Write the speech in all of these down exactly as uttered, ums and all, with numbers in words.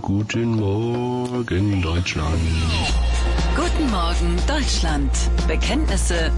Guten Morgen, Deutschland. Guten Morgen, Deutschland. Bekenntnisse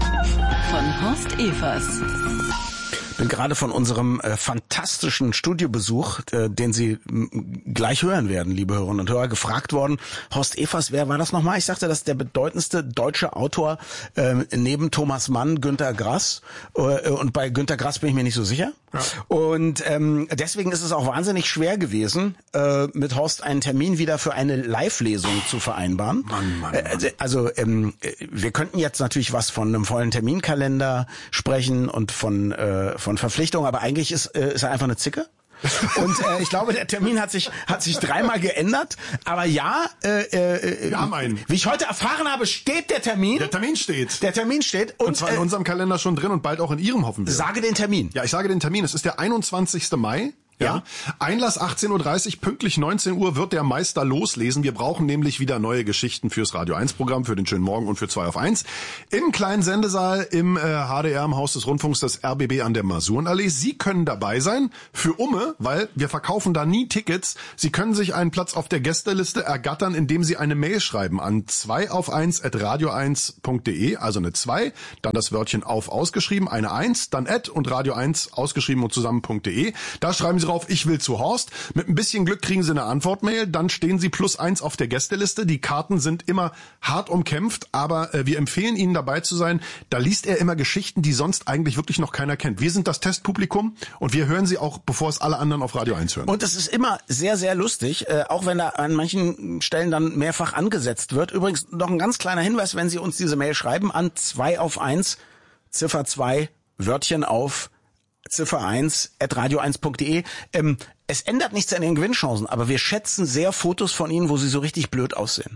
von Horst Evers. Ich bin gerade von unserem äh, fantastischen Studiobesuch, äh, den Sie m, gleich hören werden, liebe Hörerinnen und Hörer, gefragt worden. Horst Evers, wer war das nochmal? Ich sagte, das ist der bedeutendste deutsche Autor äh, neben Thomas Mann, Günter Grass. Äh, und bei Günter Grass bin ich mir nicht so sicher. Ja. Und ähm, deswegen ist es auch wahnsinnig schwer gewesen, äh, mit Horst einen Termin wieder für eine Live-Lesung zu vereinbaren. Mann, Mann, Mann. Äh, also ähm, wir könnten jetzt natürlich was von einem vollen Terminkalender sprechen und von äh, von Verpflichtungen, aber eigentlich ist äh, ist er einfach eine Zicke. Und äh, ich glaube, der Termin hat sich hat sich dreimal geändert. Aber ja, äh, äh, wir haben einen. Wie ich heute erfahren habe, steht der Termin. Der Termin steht. Der Termin steht. Und, und zwar in äh, unserem Kalender schon drin und bald auch in Ihrem, hoffen wir. Sage den Termin. Ja, ich sage den Termin. Es ist der einundzwanzigste Mai. Ja. ja. Einlass achtzehn Uhr dreißig, pünktlich neunzehn Uhr wird der Meister loslesen. Wir brauchen nämlich wieder neue Geschichten fürs Radio eins Programm, für den schönen Morgen und für zwei auf eins. Im kleinen Sendesaal im äh, H D R, im Haus des Rundfunks, des R B B an der Masurenallee. Sie können dabei sein für Umme, weil wir verkaufen da nie Tickets. Sie können sich einen Platz auf der Gästeliste ergattern, indem Sie eine Mail schreiben an zwei auf eins at radio eins punkt de, also eine zwei, dann das Wörtchen auf ausgeschrieben, eine eins, dann at und radio eins ausgeschrieben und zusammen.de. Da schreiben Sie drauf, ich will zu Horst. Mit ein bisschen Glück kriegen Sie eine Antwortmail. Dann stehen Sie plus eins auf der Gästeliste. Die Karten sind immer hart umkämpft, aber äh, wir empfehlen Ihnen dabei zu sein. Da liest er immer Geschichten, die sonst eigentlich wirklich noch keiner kennt. Wir sind das Testpublikum und wir hören sie auch, bevor es alle anderen auf Radio eins hören. Und es ist immer sehr, sehr lustig, äh, auch wenn da an manchen Stellen dann mehrfach angesetzt wird. Übrigens noch ein ganz kleiner Hinweis, wenn Sie uns diese Mail schreiben, an zwei auf eins, Ziffer zwei, Wörtchen auf, Ziffer eins at radio eins punkt de. Ähm, es ändert nichts an Ihren Gewinnchancen, aber wir schätzen sehr Fotos von Ihnen, wo Sie so richtig blöd aussehen.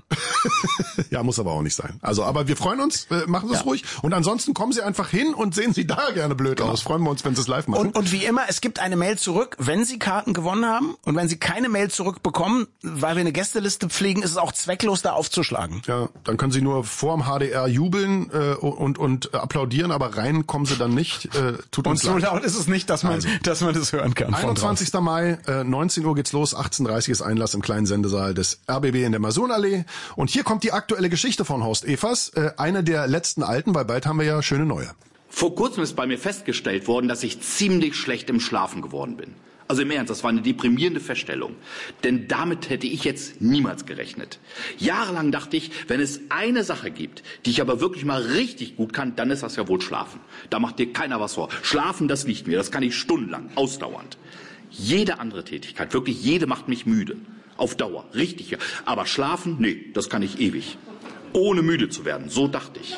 Ja, muss aber auch nicht sein. Also, aber wir freuen uns, äh, machen Sie es ja. ruhig. Und ansonsten kommen Sie einfach hin und sehen Sie da gerne blöd genau. aus. Freuen wir uns, wenn Sie es live machen. Und, und wie immer, es gibt eine Mail zurück, wenn Sie Karten gewonnen haben. Und wenn Sie keine Mail zurückbekommen, weil wir eine Gästeliste pflegen, ist es auch zwecklos, da aufzuschlagen. Ja, dann können Sie nur vorm H D R jubeln äh, und, und äh, applaudieren, aber rein kommen Sie dann nicht. Äh, tut uns und so laut ist es nicht, dass man, also, dass man das hören kann. einundzwanzigster Mai, äh, neunzehn Uhr geht's los, achtzehn Uhr dreißig ist Einlass im kleinen Sendesaal des R B B in der Masurenallee. Und hier kommt die aktuelle Geschichte von Horst Evers, äh, eine der letzten alten, weil bald haben wir ja schöne neue. Vor kurzem ist bei mir festgestellt worden, dass ich ziemlich schlecht im Schlafen geworden bin. Also im Ernst, das war eine deprimierende Feststellung. Denn damit hätte ich jetzt niemals gerechnet. Jahrelang dachte ich, wenn es eine Sache gibt, die ich aber wirklich mal richtig gut kann, dann ist das ja wohl Schlafen. Da macht dir keiner was vor. Schlafen, das liegt mir. Das kann ich stundenlang, ausdauernd. Jede andere Tätigkeit, wirklich jede macht mich müde. Auf Dauer, richtig. Aber schlafen, nee, das kann ich ewig. Ohne müde zu werden, so dachte ich.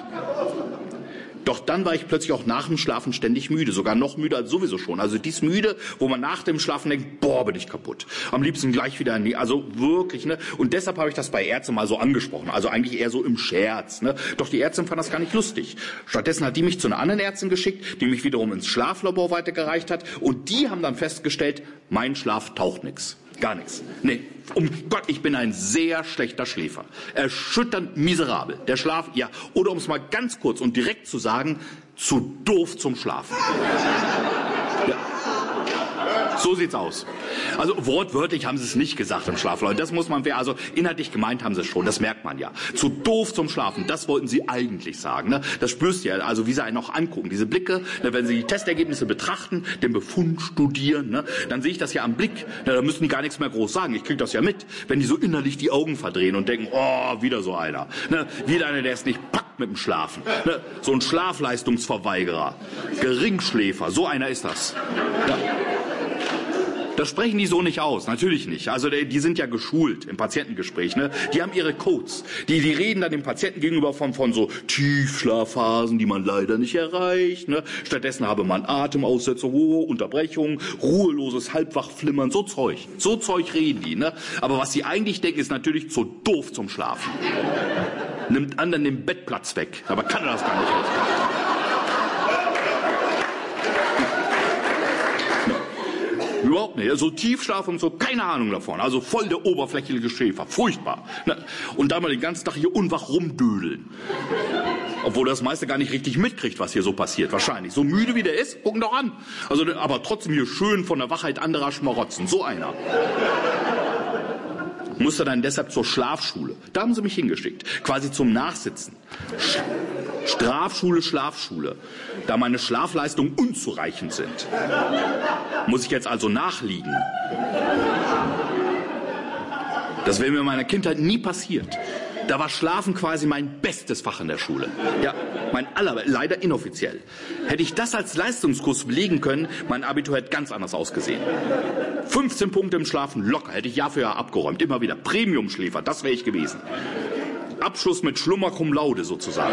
Doch dann war ich plötzlich auch nach dem Schlafen ständig müde, sogar noch müder als sowieso schon. Also dies müde, wo man nach dem Schlafen denkt, boah, bin ich kaputt. Am liebsten gleich wieder in die, also wirklich, ne. Und deshalb habe ich das bei Ärzten mal so angesprochen, also eigentlich eher so im Scherz, ne. Doch die Ärztin fand das gar nicht lustig. Stattdessen hat die mich zu einer anderen Ärztin geschickt, die mich wiederum ins Schlaflabor weitergereicht hat. Und die haben dann festgestellt, mein Schlaf taucht nix. Gar nichts. Nee, um Gott, ich bin ein sehr schlechter Schläfer. Erschütternd miserabel. Der Schlaf, ja. Oder um es mal ganz kurz und direkt zu sagen, zu doof zum Schlafen. Ja. So sieht's aus. Also wortwörtlich haben sie es nicht gesagt im Schlaf, Leute. Das muss man, also inhaltlich gemeint haben sie es schon, das merkt man ja. Zu doof zum Schlafen, das wollten sie eigentlich sagen. Ne? Das spürst du ja, also wie sie einen noch angucken. Diese Blicke, ne, wenn sie die Testergebnisse betrachten, den Befund studieren, ne, dann sehe ich das ja am Blick. Ne, da müssen die gar nichts mehr groß sagen. Ich kriege das ja mit, wenn die so innerlich die Augen verdrehen und denken, oh, wieder so einer. Ne? Wieder einer, der es nicht packt mit dem Schlafen. Ne? So ein Schlafleistungsverweigerer, Geringschläfer, so einer ist das. Ja. Das sprechen die so nicht aus, natürlich nicht. Also die sind ja geschult im Patientengespräch, ne? Die haben ihre Codes. Die, die reden dann dem Patienten gegenüber von, von so Tiefschlafphasen, die man leider nicht erreicht, ne? Stattdessen habe man Atemaussetzer, oh, Unterbrechungen, ruheloses Halbwachflimmern, so Zeug. So Zeug reden die, ne? Aber was sie eigentlich denken, ist natürlich zu doof zum Schlafen. Nimmt anderen den Bettplatz weg. Aber kann er das gar nicht. Überhaupt nicht. So Tiefschlaf und so, keine Ahnung davon. Also voll der oberflächliche Schäfer. Furchtbar. Und da mal den ganzen Tag hier unwach rumdödeln. Obwohl er das meiste gar nicht richtig mitkriegt, was hier so passiert. Wahrscheinlich. So müde wie der ist, gucken doch an. Also, aber trotzdem hier schön von der Wachheit anderer schmarotzen. So einer. musste dann deshalb zur Schlafschule. Da haben sie mich hingeschickt, quasi zum Nachsitzen. Strafschule, Schlafschule, da meine Schlafleistungen unzureichend sind. Muss ich jetzt also nachliegen? Das wäre mir in meiner Kindheit nie passiert. Da war Schlafen quasi mein bestes Fach in der Schule. Ja, mein aller, leider inoffiziell. Hätte ich das als Leistungskurs belegen können, mein Abitur hätte ganz anders ausgesehen. fünfzehn Punkte im Schlafen locker, hätte ich Jahr für Jahr abgeräumt. Immer wieder Premium-Schläfer, das wäre ich gewesen. Abschluss mit Schlummer cum laude sozusagen.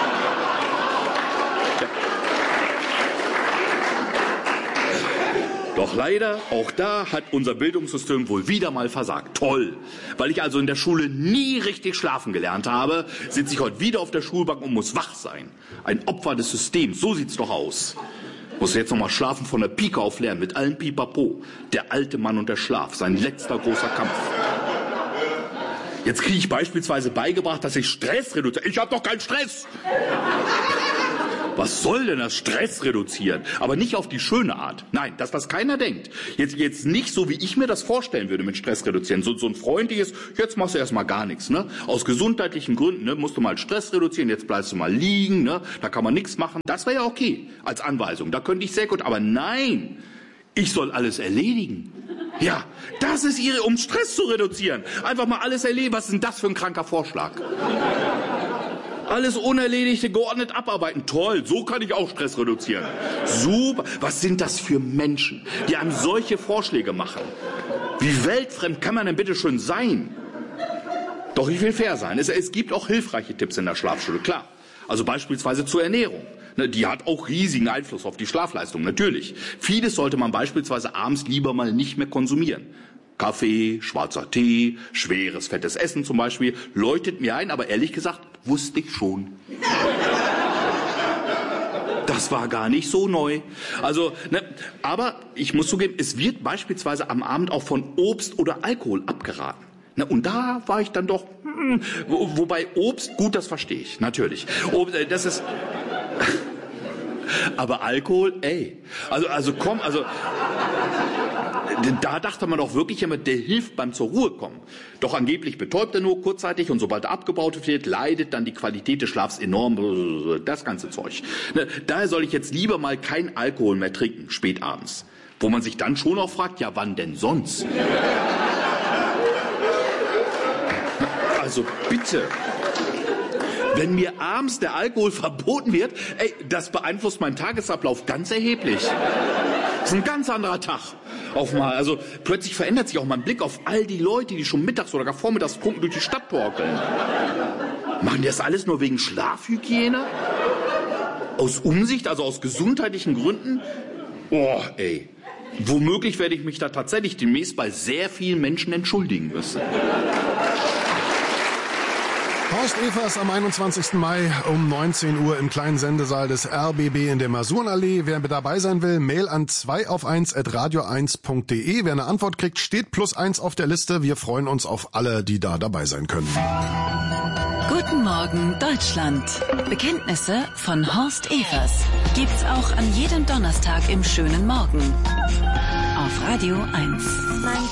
Doch leider, auch da hat unser Bildungssystem wohl wieder mal versagt. Toll. Weil ich also in der Schule nie richtig schlafen gelernt habe, sitze ich heute wieder auf der Schulbank und muss wach sein. Ein Opfer des Systems, so sieht's doch aus. Muss jetzt noch mal schlafen von der Pike auf lernen, mit allem Pipapo. Der alte Mann und der Schlaf, sein letzter großer Kampf. Jetzt kriege ich beispielsweise beigebracht, dass ich Stress reduziere. Ich habe doch keinen Stress! Was soll denn das Stress reduzieren? Aber nicht auf die schöne Art. Nein, dass das keiner denkt. Jetzt, jetzt nicht so, wie ich mir das vorstellen würde mit Stress reduzieren. So, so ein freundliches, jetzt machst du erstmal gar nichts. Ne? Aus gesundheitlichen Gründen ne, musst du mal Stress reduzieren, jetzt bleibst du mal liegen, ne? Da kann man nichts machen. Das wäre ja okay als Anweisung. Da könnte ich sehr gut. Aber nein, ich soll alles erledigen. Ja, das ist ihre, um Stress zu reduzieren. Einfach mal alles erledigen. Was ist denn das für ein kranker Vorschlag? Alles Unerledigte geordnet abarbeiten. Toll, so kann ich auch Stress reduzieren. Super. Was sind das für Menschen, die einem solche Vorschläge machen? Wie weltfremd kann man denn bitte schon sein? Doch ich will fair sein. Es, es gibt auch hilfreiche Tipps in der Schlafschule, klar. Also beispielsweise zur Ernährung. Die hat auch riesigen Einfluss auf die Schlafleistung, natürlich. Vieles sollte man beispielsweise abends lieber mal nicht mehr konsumieren. Kaffee, schwarzer Tee, schweres, fettes Essen zum Beispiel, läutet mir ein, aber ehrlich gesagt, wusste ich schon. Das war gar nicht so neu. Also, ne, aber ich muss zugeben, es wird beispielsweise am Abend auch von Obst oder Alkohol abgeraten. Ne, und da war ich dann doch, hm, wo, wobei Obst, gut, das verstehe ich, natürlich. Obst, äh, das ist... Aber Alkohol, ey, also, also komm, also... Da dachte man doch wirklich immer, der hilft beim zur Ruhe kommen. Doch angeblich betäubt er nur kurzzeitig und sobald er abgebaut wird, leidet dann die Qualität des Schlafs enorm, das ganze Zeug. Daher soll ich jetzt lieber mal kein Alkohol mehr trinken, spät abends. Wo man sich dann schon auch fragt, ja wann denn sonst? Also bitte. Wenn mir abends der Alkohol verboten wird, ey, das beeinflusst meinen Tagesablauf ganz erheblich. Das ist ein ganz anderer Tag. Auf mal, also plötzlich verändert sich auch mein Blick auf all die Leute, die schon mittags oder gar vormittags trunken durch die Stadt torkeln. Machen die das alles nur wegen Schlafhygiene? Aus Umsicht, also aus gesundheitlichen Gründen? Oh, ey. Womöglich werde ich mich da tatsächlich demnächst bei sehr vielen Menschen entschuldigen müssen. Horst Evers am einundzwanzigsten Mai um neunzehn Uhr im kleinen Sendesaal des R B B in der Masurenallee. Wer dabei sein will, Mail an zwei auf eins at radio eins punkt de. Wer eine Antwort kriegt, steht plus eins auf der Liste. Wir freuen uns auf alle, die da dabei sein können. Guten Morgen Deutschland. Bekenntnisse von Horst Evers gibt's auch an jedem Donnerstag im schönen Morgen auf Radio eins.